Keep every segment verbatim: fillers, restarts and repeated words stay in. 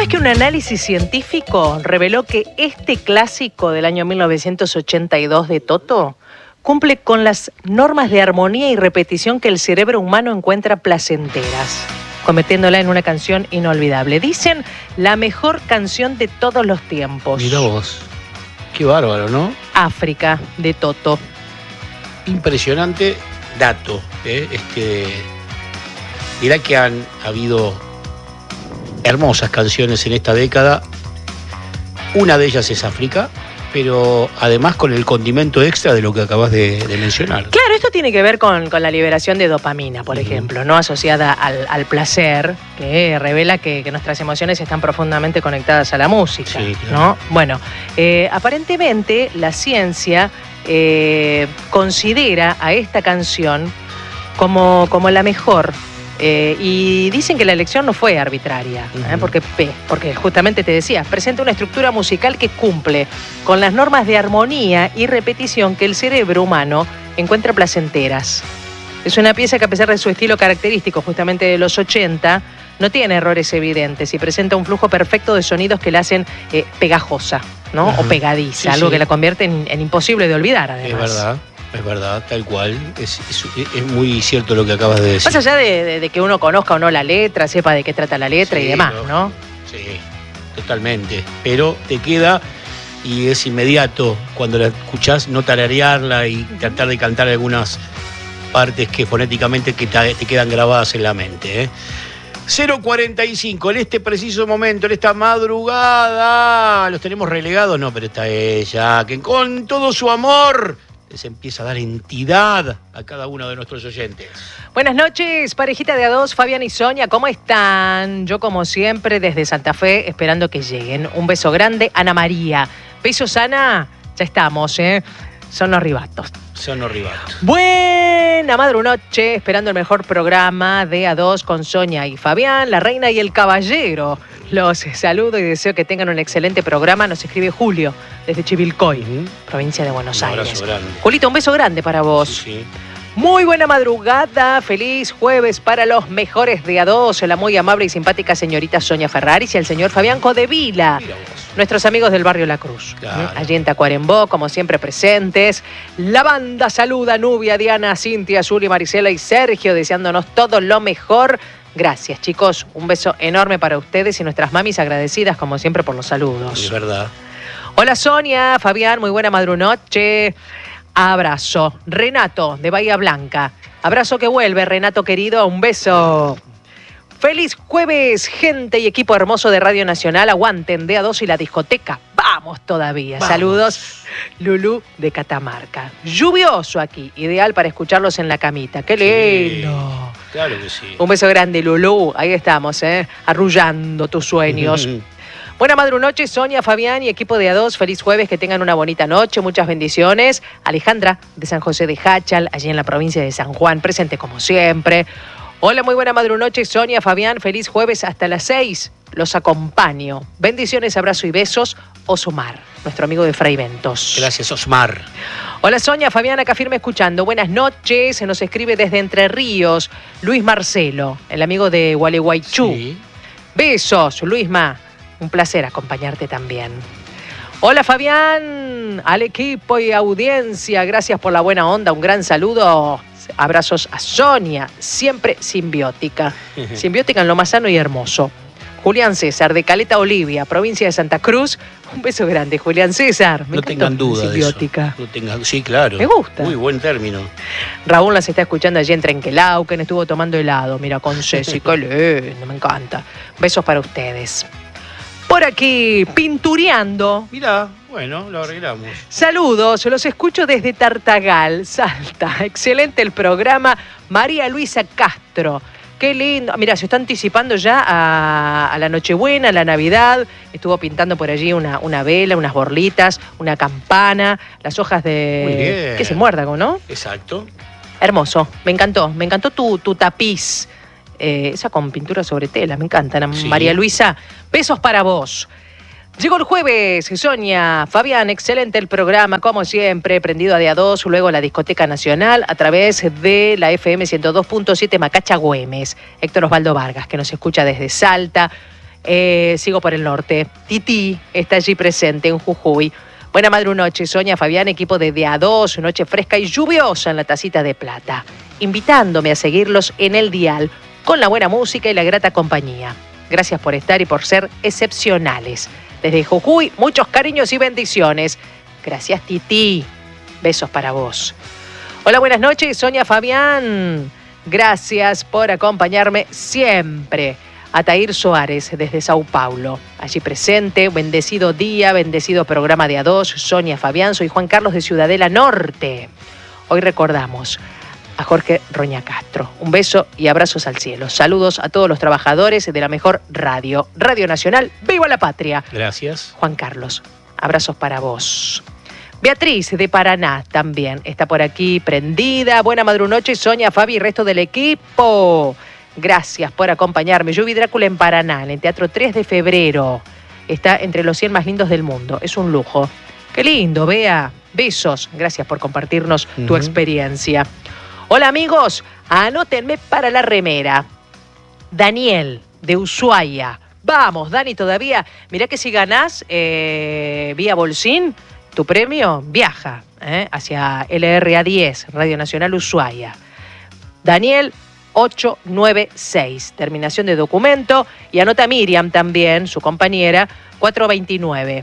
¿Sabes que un análisis científico reveló que este clásico del año mil novecientos ochenta y dos de Toto cumple con las normas de armonía y repetición que el cerebro humano encuentra placenteras, convirtiéndola en una canción inolvidable? Dicen la mejor canción de todos los tiempos. Mirá vos, qué bárbaro, ¿no? África, de Toto. Impresionante dato, ¿eh? Este, dirá que han habido hermosas canciones en esta década. Una de ellas es África, pero además con el condimento extra de lo que acabas de, de mencionar. Claro, esto tiene que ver con, con la liberación de dopamina, por uh-huh. ejemplo, ¿no? Asociada al, al placer, que revela que, que nuestras emociones están profundamente conectadas a la música, sí, claro. ¿no? Bueno, eh, aparentemente la ciencia eh, considera a esta canción como, como la mejor. Eh, y dicen que la elección no fue arbitraria, uh-huh. ¿eh? porque, porque justamente te decía, presenta una estructura musical que cumple con las normas de armonía y repetición que el cerebro humano encuentra placenteras. Es una pieza que, a pesar de su estilo característico justamente de los ochenta, no tiene errores evidentes y presenta un flujo perfecto de sonidos que la hacen eh, pegajosa, ¿no? Uh-huh. O pegadiza, sí, algo sí. que la convierte en, en imposible de olvidar, además. Es verdad. Es verdad, tal cual. Es, es, es muy cierto lo que acabas de decir. Más allá de, de, de que uno conozca o no la letra, sepa de qué trata la letra sí, y demás, ¿no? ¿no? Sí, totalmente. Pero te queda y es inmediato cuando la escuchás no tararearla y tratar de cantar algunas partes que fonéticamente que te, te quedan grabadas en la mente, ¿eh? cero cuarenta y cinco, en este preciso momento, en esta madrugada, ¿los tenemos relegados? No, pero está ella, que con todo su amor les empieza a dar entidad a cada uno de nuestros oyentes. Buenas noches, parejita de a dos, Fabián y Sonia, ¿cómo están? Yo, como siempre, desde Santa Fe, esperando que lleguen. Un beso grande, Ana María. Besos, Ana, ya estamos, ¿eh? Son los ribatos. Son los ribatos. Buena madrunoche, esperando el mejor programa de a dos con Sonia y Fabián, la reina y el caballero. Los saludo y deseo que tengan un excelente programa. Nos escribe Julio, desde Chivilcoy, uh-huh. provincia de Buenos un Aires. Grande. Julito, un beso grande para vos. Sí, sí. Muy buena madrugada, feliz jueves para los mejores de a dos, la muy amable y simpática señorita Sonia Ferraris y el señor Fabián Codevila, nuestros amigos del barrio La Cruz, claro. allí en Tacuarembó, como siempre presentes. La banda saluda, Nubia, Diana, Cintia, Zuli, Marisela y Sergio, deseándonos todo lo mejor. Gracias, chicos, un beso enorme para ustedes y nuestras mamis agradecidas, como siempre, por los saludos. Es verdad. Hola, Sonia, Fabián, muy buena madrunoche. Abrazo. Renato, de Bahía Blanca. Abrazo que vuelve, Renato querido. Un beso. Feliz jueves, gente y equipo hermoso de Radio Nacional. Aguanten de a dos y la discoteca. Vamos todavía. Vamos. Saludos, Lulú de Catamarca. Lluvioso aquí, ideal para escucharlos en la camita. ¡Qué lindo! Sí, claro que sí. Un beso grande, Lulú. Ahí estamos, ¿eh? Arrullando tus sueños. Buena madrunoche, Sonia, Fabián y equipo de a dos. Feliz jueves, que tengan una bonita noche, muchas bendiciones. Alejandra, de San José de Jáchal, allí en la provincia de San Juan, presente como siempre. Hola, muy buena madrunoche, Sonia, Fabián, feliz jueves hasta las seis. Los acompaño. Bendiciones, abrazo y besos. Osmar, nuestro amigo de Fray Ventos. Gracias, Osmar. Hola, Sonia, Fabián, acá firme escuchando. Buenas noches, se nos escribe desde Entre Ríos, Luis Marcelo, el amigo de Gualeguaychú. Sí. Besos, Luisma. Un placer acompañarte también. Hola, Fabián, al equipo y audiencia, gracias por la buena onda, un gran saludo. Abrazos a Sonia, siempre simbiótica. Simbiótica en lo más sano y hermoso. Julián César, de Caleta Olivia, provincia de Santa Cruz. Un beso grande, Julián César. Me no tengan duda simbiótica. De eso. No tengan, sí, claro. Me gusta. Muy buen término. Raúl las está escuchando allí en Trenquelauquen, estuvo tomando helado. Mira, con Ceci, qué lindo, me encanta. Besos para ustedes. Por aquí, pintureando. Mirá, bueno, lo arreglamos. Saludos, los escucho desde Tartagal, Salta. Excelente el programa. María Luisa Castro. Qué lindo. Mira, se está anticipando ya a, a la Nochebuena, a la Navidad. Estuvo pintando por allí una, una vela, unas borlitas, una campana, las hojas de... Muy bien. Que se muérdago, ¿no? Exacto. Hermoso, me encantó. Me encantó tu, tu tapiz. Eh, esa con pintura sobre tela, me encanta. Sí. María Luisa, besos para vos. Llegó el jueves, Sonia, Fabián, excelente el programa, como siempre, prendido a de a dos, luego la Discoteca Nacional, a través de la F M ciento dos punto siete Macacha Güemes. Héctor Osvaldo Vargas, que nos escucha desde Salta. Eh, sigo por el norte. Titi está allí presente en Jujuy. Buena madre noche, Sonia, Fabián, equipo de D A dos, noche fresca y lluviosa en la tacita de plata. Invitándome a seguirlos en el dial, con la buena música y la grata compañía. Gracias por estar y por ser excepcionales. Desde Jujuy, muchos cariños y bendiciones. Gracias, Titi. Besos para vos. Hola, buenas noches, Sonia, Fabián. Gracias por acompañarme siempre. Atair Suárez, desde Sao Paulo. Allí presente, bendecido día, bendecido programa de A dos. Sonia, Fabián, soy Juan Carlos de Ciudadela Norte. Hoy recordamos a Jorge Roña Castro. Un beso y abrazos al cielo. Saludos a todos los trabajadores de la mejor radio. Radio Nacional, ¡viva la patria! Gracias. Juan Carlos, abrazos para vos. Beatriz de Paraná también está por aquí prendida. Buena madrunoche, Sonia, Fabi y resto del equipo. Gracias por acompañarme. Yo vi Drácula en Paraná, en el Teatro tres de febrero. Está entre los cien más lindos del mundo. Es un lujo. Qué lindo, Bea. Besos. Gracias por compartirnos uh-huh. tu experiencia. Hola, amigos. Anótenme para la remera. Daniel, de Ushuaia. Vamos, Dani, todavía. Mirá que si ganás eh, vía Bolsín, tu premio viaja eh, hacia L R A diez, Radio Nacional Ushuaia. Daniel, ocho nueve seis, terminación de documento. Y anota Miriam también, su compañera, cuatro veintinueve.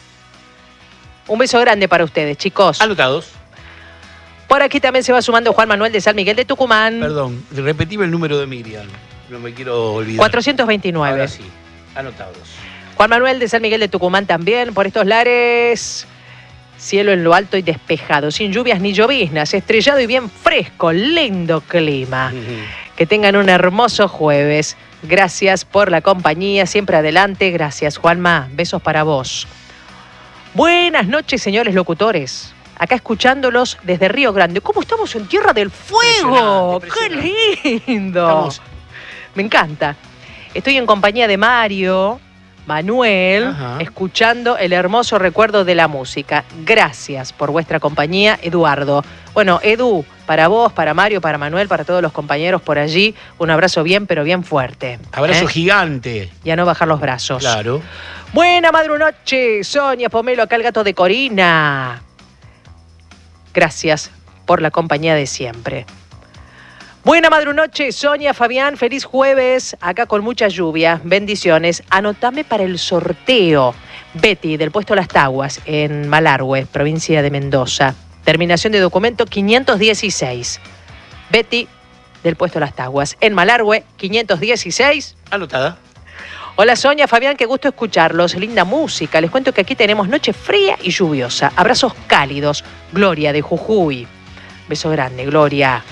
Un beso grande para ustedes, chicos. Anotados. Por aquí también se va sumando Juan Manuel de San Miguel de Tucumán. Perdón, repetime el número de Miriam. No me quiero olvidar. cuatrocientos veintinueve. Ahora sí, anotados. Juan Manuel de San Miguel de Tucumán también. Por estos lares, cielo en lo alto y despejado, sin lluvias ni lloviznas, estrellado y bien fresco, lindo clima. Uh-huh. Que tengan un hermoso jueves. Gracias por la compañía, siempre adelante. Gracias, Juanma. Besos para vos. Buenas noches, señores locutores. Acá escuchándolos desde Río Grande. ¿Cómo estamos en Tierra del Fuego? Impresionante, impresionante. ¡Qué lindo! Estamos... Me encanta. Estoy en compañía de Mario, Manuel, Ajá. escuchando el hermoso recuerdo de la música. Gracias por vuestra compañía, Eduardo. Bueno, Edu, para vos, para Mario, para Manuel, para todos los compañeros por allí, un abrazo bien, pero bien fuerte. Abrazo ¿eh? gigante. Y a no bajar los brazos. Claro. Buena madrunoche, Sonia Pomelo, acá el gato de Corina. Gracias por la compañía de siempre. Buena madrunoche, Sonia, Fabián, feliz jueves, acá con mucha lluvia, bendiciones. Anotame para el sorteo. Betty, del puesto Las Taguas, en Malargüe, provincia de Mendoza. Terminación de documento quinientos dieciséis. Betty, del puesto Las Taguas, en Malargüe, quinientos dieciséis. Anotada. Hola, Sonia, Fabián, qué gusto escucharlos. Linda música. Les cuento que aquí tenemos noche fría y lluviosa. Abrazos cálidos. Gloria, de Jujuy. Beso grande, Gloria.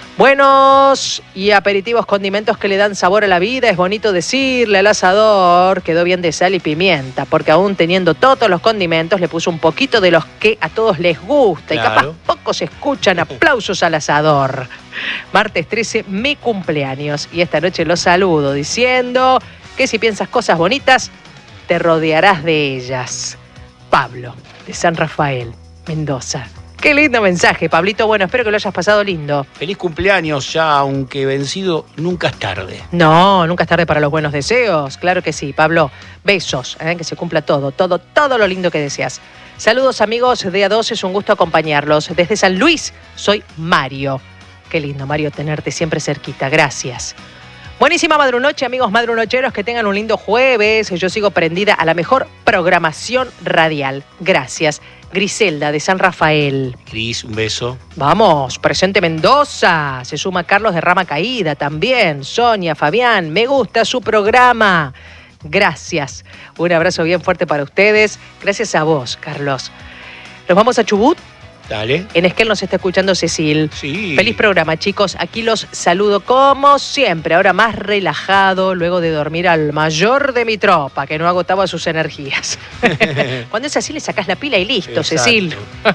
Buenos y aperitivos condimentos que le dan sabor a la vida. Es bonito decirle al asador, quedó bien de sal y pimienta, porque aún teniendo todos los condimentos, le puso un poquito de los que a todos les gusta. Claro. Y capaz pocos escuchan aplausos al asador. Martes trece, mi cumpleaños. Y esta noche los saludo diciendo que si piensas cosas bonitas, te rodearás de ellas. Pablo, de San Rafael, Mendoza. Qué lindo mensaje, Pablito. Bueno, espero que lo hayas pasado lindo. Feliz cumpleaños ya, aunque vencido, nunca es tarde. No, nunca es tarde para los buenos deseos. Claro que sí, Pablo. Besos, ¿eh? Que se cumpla todo, todo, todo lo lindo que deseas. Saludos, amigos de A dos, es un gusto acompañarlos. Desde San Luis, soy Mario. Qué lindo, Mario, tenerte siempre cerquita. Gracias. Buenísima madrunoche, amigos madrunocheros, que tengan un lindo jueves. Yo sigo prendida a la mejor programación radial. Gracias. Griselda, de San Rafael. Cris, un beso. Vamos, presente Mendoza. Se suma Carlos de Rama Caída también. Sonia, Fabián, me gusta su programa. Gracias. Un abrazo bien fuerte para ustedes. Gracias a vos, Carlos. Nos vamos a Chubut. Dale. En Esquel nos está escuchando Cecil. Sí. Feliz programa, chicos. Aquí los saludo como siempre. Ahora más relajado, luego de dormir al mayor de mi tropa, que no agotaba sus energías. Cuando es así, le sacás la pila y listo, exacto. Cecil.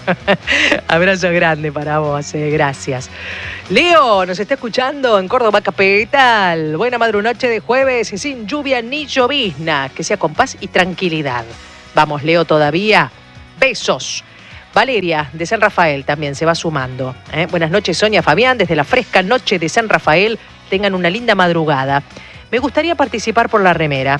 Abrazo grande para vos, eh. Gracias. Leo nos está escuchando en Córdoba Capital. Buena madrunoche de jueves, sin lluvia ni llovizna. Que sea con paz y tranquilidad. Vamos, Leo, todavía. Besos. Valeria, de San Rafael, también se va sumando. ¿eh? Buenas noches, Sonia, Fabián, desde la fresca noche de San Rafael. Tengan una linda madrugada. Me gustaría participar por la remera.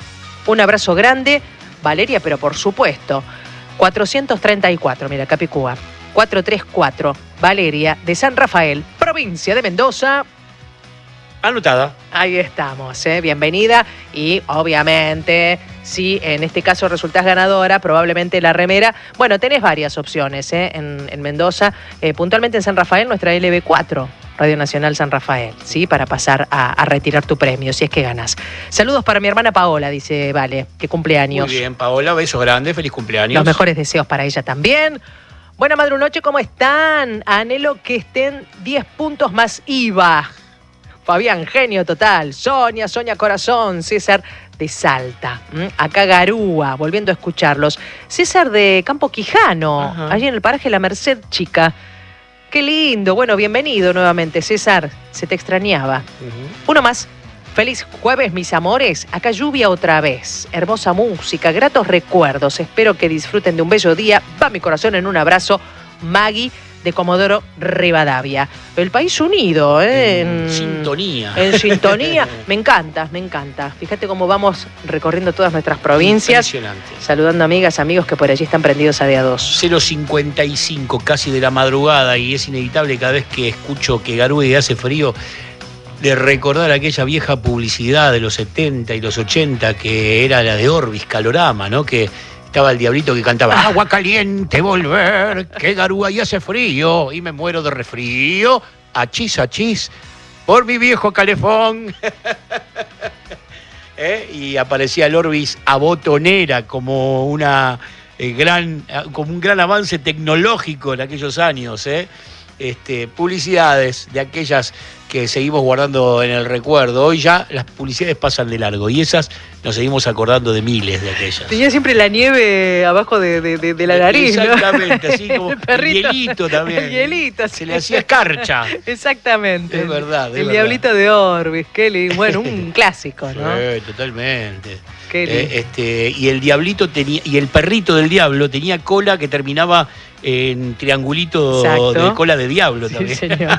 Un abrazo grande, Valeria, pero por supuesto, cuatrocientos treinta y cuatro, mira, Capicúa, cuatrocientos treinta y cuatro, Valeria, de San Rafael, provincia de Mendoza. Anotada. Ahí estamos, ¿eh? Bienvenida. Y obviamente, si en este caso resultás ganadora, probablemente la remera. Bueno, tenés varias opciones, ¿eh? en, en Mendoza, eh, puntualmente en San Rafael, nuestra L B cuatro, Radio Nacional San Rafael, ¿sí? Para pasar a, a retirar tu premio, si es que ganas. Saludos para mi hermana Paola, dice Vale, que cumpleaños. Muy bien, Paola, besos grandes, feliz cumpleaños. Los mejores deseos para ella también. Buena madrunoche, ¿cómo están? Anhelo que estén diez puntos más I V A. Fabián, genio total. Sonia, Sonia Corazón. César de Salta. ¿Mm? Acá Garúa, volviendo a escucharlos. César de Campo Quijano, ajá, allí en el paraje La Merced, chica. Qué lindo. Bueno, bienvenido nuevamente, César. Se te extrañaba. Uh-huh. Uno más. Feliz jueves, mis amores. Acá lluvia otra vez. Hermosa música, gratos recuerdos. Espero que disfruten de un bello día. Va mi corazón en un abrazo. Maggie de Comodoro Rivadavia. El país unido, ¿eh? En, en sintonía. En sintonía. Me encanta, me encanta. Fíjate cómo vamos recorriendo todas nuestras provincias. Impresionante. Saludando amigas, amigos que por allí están prendidos a día dos. cero cincuenta y cinco, casi de la madrugada, y es inevitable cada vez que escucho que Garúa y hace frío, de recordar aquella vieja publicidad de los setenta y los ochenta, que era la de Orbis Calorama, ¿no? Que estaba el diablito que cantaba agua caliente volver, que Garúa y hace frío y me muero de resfrío, achis, achis, por mi viejo calefón. ¿Eh? Y aparecía el Orbis a botonera como, una, eh, gran, como un gran avance tecnológico en aquellos años. ¿eh? Este, publicidades de aquellas que seguimos guardando en el recuerdo. Hoy ya las publicidades pasan de largo y esas nos seguimos acordando de miles de aquellas. Tenía siempre la nieve abajo de, de, de, de la nariz, exactamente, ¿no? Así como el, el hielito también. El hielito, se le hacía escarcha. Exactamente. Es verdad. Es el verdad. Diablito de Orbis, qué lindo. Bueno, un clásico, ¿no? Sí, totalmente. Qué lindo. Eh, este, y el diablito tenía, y el perrito del diablo tenía cola que terminaba en triangulito. Exacto. De cola de diablo también. Sí, señor.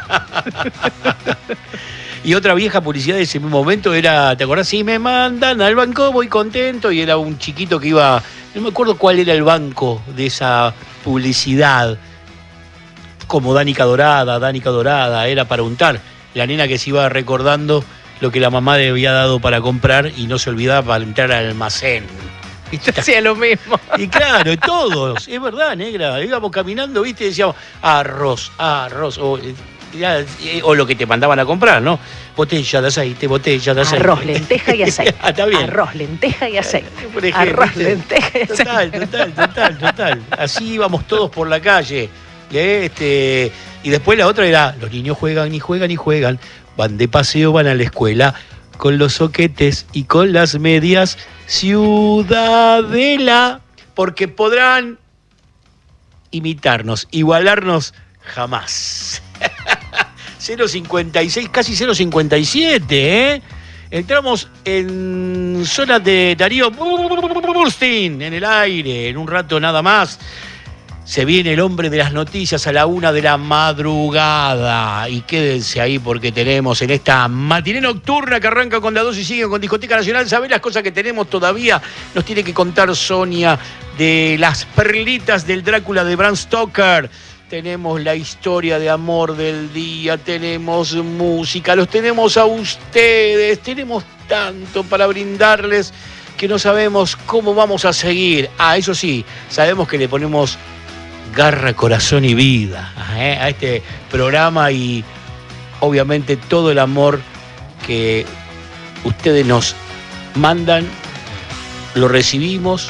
Y otra vieja publicidad de ese mismo momento era, ¿te acordás? Si me mandan al banco voy contento, y era un chiquito que iba, no me acuerdo cuál era el banco de esa publicidad, como Danica Dorada, Danica Dorada, era para untar. La nena que se iba recordando lo que la mamá le había dado para comprar y no se olvidaba para entrar al almacén. Y yo hacía lo mismo. Y claro, todos, es verdad, negra. Íbamos caminando, viste, y decíamos, arroz, arroz, o, o lo que te mandaban a comprar, ¿no? Botella de aceite, botella de aceite. Arroz, lenteja y aceite. Ah, está bien. Arroz, lenteja y aceite. Por ejemplo, arroz, lenteja y aceite. Total, total, total, total. Así íbamos todos por la calle. ¿eh? Este, y después la otra era, los niños juegan y juegan y juegan, van de paseo, van a la escuela, con los soquetes y con las medias Ciudadela, porque podrán imitarnos, igualarnos jamás. cero cincuenta y seis, casi cero cincuenta y siete, ¿eh? Entramos en zona de Darío Burstin, en el aire, en un rato nada más. Se viene el hombre de las noticias a la una de la madrugada. Y quédense ahí porque tenemos en esta matiné nocturna que arranca con la dos y sigue con Discoteca Nacional. ¿Sabés las cosas que tenemos todavía? Nos tiene que contar Sonia de las perlitas del Drácula de Bram Stoker. Tenemos la historia de amor del día, tenemos música, los tenemos a ustedes, tenemos tanto para brindarles que no sabemos cómo vamos a seguir. Ah, eso sí, sabemos que le ponemos garra, corazón y vida ¿eh? a este programa, y obviamente todo el amor que ustedes nos mandan lo recibimos,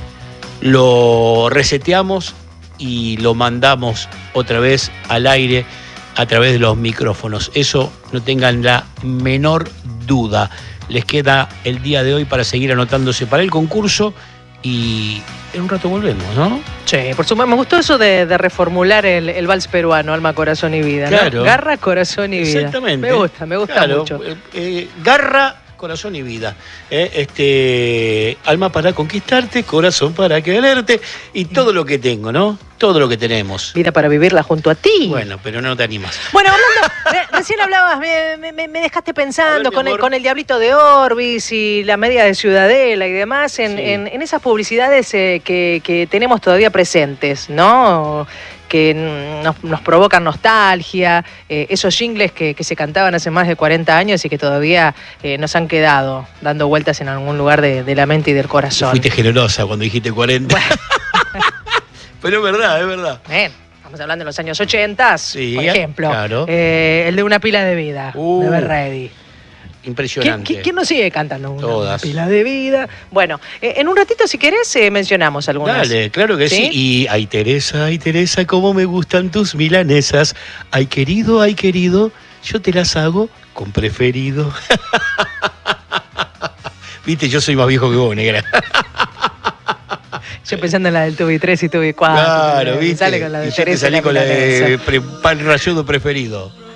lo reseteamos y lo mandamos otra vez al aire a través de los micrófonos. Eso no tengan la menor duda. Les queda el día de hoy para seguir anotándose para el concurso y en un rato volvemos, ¿no? Sí, por supuesto. Me gustó eso de, de reformular el, el vals peruano, alma, corazón y vida, ¿no? Claro. Garra, corazón y vida. Exactamente. Me gusta, me gusta claro, mucho. Eh, eh, garra, corazón y vida. ¿eh? Este, alma para conquistarte, corazón para quererte y todo lo que tengo, ¿no? Todo lo que tenemos. Vida para vivirla junto a ti. Bueno, pero no te animas. Bueno, Orlando, recién hablabas, me, me, me dejaste pensando ver, con, el, con el Diablito de Orbis y la media de Ciudadela y demás, en, sí. en, en esas publicidades eh, que, que tenemos todavía presentes, ¿no? Que nos, nos provocan nostalgia, eh, esos jingles que, que se cantaban hace más de cuarenta años y que todavía eh, nos han quedado dando vueltas en algún lugar de, de la mente y del corazón. Fuiste generosa cuando dijiste cuarenta. Bueno. Pero es verdad, es verdad. Bien, estamos hablando de los años ochenta, sí, por ejemplo. Claro. Eh, el de Una pila de vida, uh, de Be Ready. Impresionante. ¿Quién, ¿Quién nos sigue cantando? Una Todas. Pila de vida. Bueno, eh, en un ratito, si querés, eh, mencionamos algunas. Dale, claro que sí. sí. Y, ay, Teresa, ay, Teresa, cómo me gustan tus milanesas. Ay, querido, ay, querido, yo te las hago con preferido. Viste, yo soy más viejo que vos, negra. Yo pensando en la del Tubi tres y Tubi cuatro. Claro, viste. Sale con la de y yo te salí con la de pan rayudo preferido.